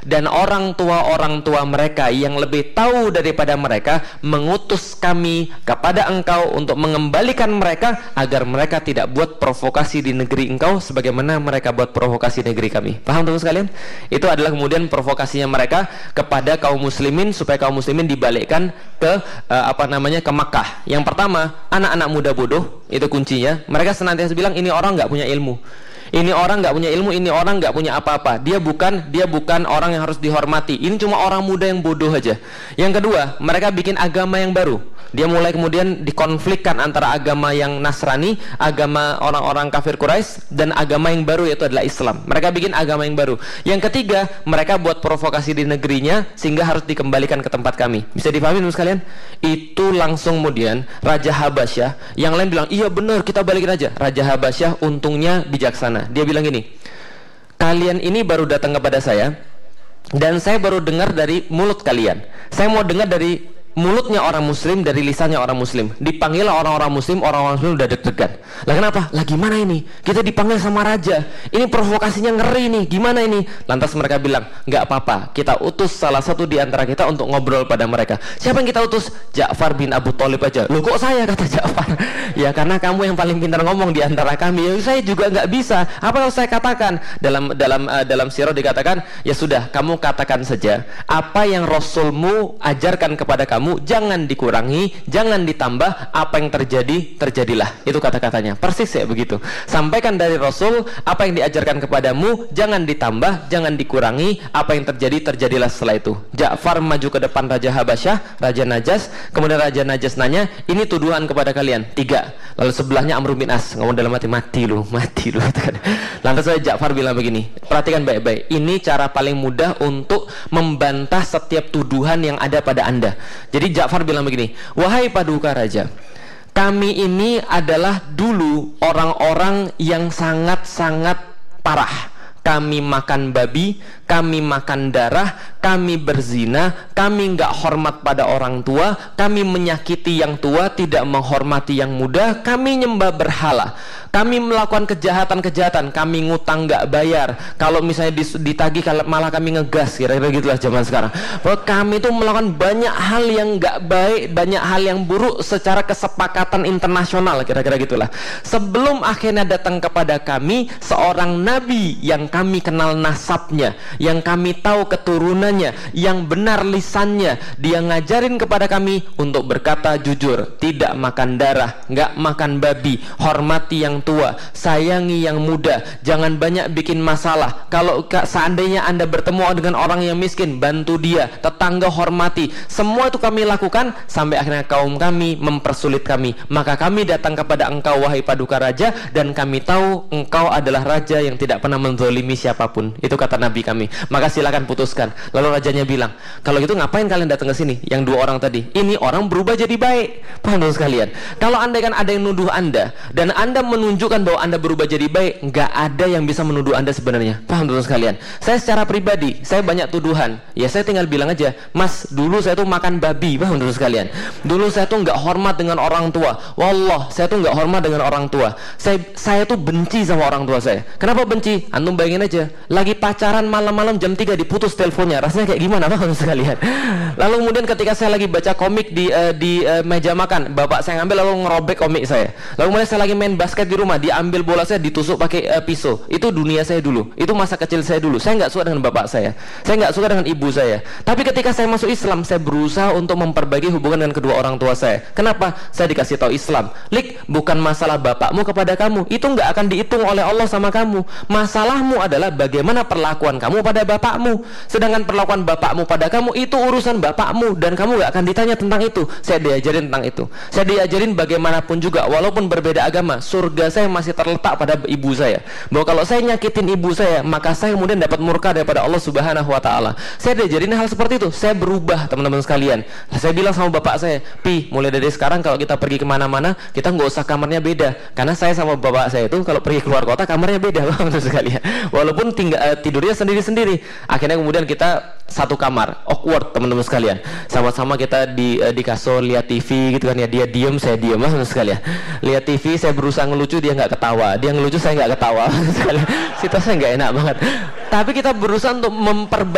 dan orang tua mereka yang lebih tahu daripada mereka mengutus kami kepada engkau untuk mengembalikan mereka agar mereka tidak buat provokasi di negeri engkau sebagaimana mereka buat provokasi negeri kami. Paham teman sekalian? Itu adalah kemudian provokasinya mereka kepada kaum muslimin supaya kaum muslimin dibalikkan ke ke Makkah. Yang pertama, anak-anak muda bodoh, itu kuncinya. Mereka senantiasa bilang ini orang nggak punya ilmu. Ini orang nggak punya ilmu, ini orang nggak punya apa-apa. Dia bukan orang yang harus dihormati. Ini cuma orang muda yang bodoh aja. Yang kedua, mereka bikin agama yang baru. Dia mulai kemudian dikonflikkan antara agama yang Nasrani, agama orang-orang kafir Quraisy, dan agama yang baru yaitu adalah Islam. Mereka bikin agama yang baru. Yang ketiga, mereka buat provokasi di negerinya sehingga harus dikembalikan ke tempat kami. Bisa dipahami teman sekalian? Itu langsung kemudian Raja Habasyah, yang lain bilang iya benar kita balikin aja. Raja Habasyah untungnya bijaksana. Dia bilang gini, kalian ini baru datang kepada saya dan saya baru dengar dari mulut kalian. Saya mau dengar dari mulutnya orang muslim, dari lisannya orang muslim. Dipanggil orang-orang muslim udah deg-degan. Lah kenapa? Lah gimana ini? Kita dipanggil sama raja. Ini provokasinya ngeri nih. Gimana ini? Lantas mereka bilang, nggak apa-apa. Kita utus salah satu di antara kita untuk ngobrol pada mereka. Siapa yang kita utus? Ja'far bin Abu Thalib aja. Loh kok saya, kata Ja'far? Ya karena kamu yang paling pintar ngomong di antara kami. Ya, saya juga nggak bisa. Apa yang saya katakan? Dalam sirah dikatakan, ya sudah, kamu katakan saja apa yang Rasulmu ajarkan kepada kamu. Jangan dikurangi, jangan ditambah. Apa yang terjadi, terjadilah. Itu kata-katanya, persis ya begitu. Sampaikan dari Rasul, apa yang diajarkan kepadamu, jangan ditambah, jangan dikurangi. Apa yang terjadi, terjadilah setelah itu. Ja'far maju ke depan Raja Habasyah, Raja Najas. Kemudian Raja Najas nanya, ini tuduhan kepada kalian 3. Lalu sebelahnya Amr bin As ngomong dalam hati, mati lu. Lantas Ja'far bilang begini, perhatikan baik-baik. Ini cara paling mudah untuk membantah setiap tuduhan yang ada pada anda. Jadi Ja'far bilang begini, wahai paduka raja, kami ini adalah dulu orang-orang yang sangat-sangat parah. Kami makan babi, kami makan darah, kami berzina, kami nggak hormat pada orang tua, kami menyakiti yang tua, tidak menghormati yang muda, kami nyembah berhala, kami melakukan kejahatan-kejahatan, kami ngutang nggak bayar, kalau misalnya ditagih malah kami ngegas, kira-kira gitulah zaman sekarang. Bahwa kami itu melakukan banyak hal yang nggak baik, banyak hal yang buruk secara kesepakatan internasional, kira-kira gitulah. Sebelum akhirnya datang kepada kami seorang nabi yang kami kenal nasabnya, yang kami tahu keturunannya, yang benar lisannya, dia ngajarin kepada kami untuk berkata jujur, tidak makan darah, nggak makan babi, hormati yang tua, sayangi yang muda, jangan banyak bikin masalah. Kalau seandainya anda bertemu dengan orang yang miskin, bantu dia, tetangga hormati. Semua itu kami lakukan sampai akhirnya kaum kami mempersulit kami. Maka kami datang kepada engkau wahai paduka raja, dan kami tahu engkau adalah raja yang tidak pernah menzalimi siapapun. Itu kata nabi kami. Maka silakan putuskan. Lalu rajanya bilang, kalau gitu ngapain kalian datang ke sini? Yang 2 orang tadi, ini orang berubah jadi baik. Paham dong sekalian? Kalau anda kan ada yang nuduh anda dan anda menunjukkan bahwa anda berubah jadi baik, nggak ada yang bisa menuduh anda sebenarnya. Paham dong sekalian? Saya secara pribadi, saya banyak tuduhan. Ya saya tinggal bilang aja, mas, dulu saya tuh makan babi. Paham dong sekalian? Dulu saya tuh nggak hormat dengan orang tua. Wallah, saya tuh nggak hormat dengan orang tua. Saya tuh benci sama orang tua saya. Kenapa benci? Antum bayangin aja, lagi pacaran malam-malam jam 3 diputus teleponnya, rasanya kayak gimana Pak sekalian. Lalu kemudian ketika saya lagi baca komik di meja makan, bapak saya ngambil lalu ngerobek komik saya. Lalu kemudian saya lagi main basket di rumah, diambil bola saya ditusuk pakai pisau. Itu dunia saya dulu, itu masa kecil saya dulu. Saya nggak suka dengan bapak saya nggak suka dengan ibu saya. Tapi ketika saya masuk Islam, saya berusaha untuk memperbaiki hubungan dengan kedua orang tua saya. Kenapa? Saya dikasih tahu Islam, bukan masalah bapakmu kepada kamu, itu nggak akan dihitung oleh Allah sama kamu. Masalahmu adalah bagaimana perlakuan kamu pada bapakmu. Sedangkan perlakuan bapakmu pada kamu itu urusan bapakmu, dan kamu gak akan ditanya tentang itu. Saya diajarin tentang itu. Saya diajarin bagaimanapun juga, walaupun berbeda agama, surga saya masih terletak pada ibu saya. Bahwa kalau saya nyakitin ibu saya, maka saya kemudian dapat murka daripada Allah Subhanahu wa Ta'ala. Saya diajarin hal seperti itu. Saya berubah, teman-teman sekalian. Saya bilang sama bapak saya, Pi, mulai dari sekarang kalau kita pergi kemana-mana, kita nggak usah kamarnya beda. Karena saya sama bapak saya itu kalau pergi keluar kota kamarnya beda, teman-teman sekalian. Walaupun tidurnya sendiri-sendiri. Akhirnya kemudian kita satu kamar, awkward teman-teman sekalian. Sama-sama kita di kasur lihat TV gitu kan ya. Dia diem, saya diem, teman-teman sekalian. Lihat TV, saya berusaha ngelucu, dia nggak ketawa. Dia ngelucu, saya nggak ketawa. Situasinya nggak enak banget. Tapi kita berusaha untuk memperbaiki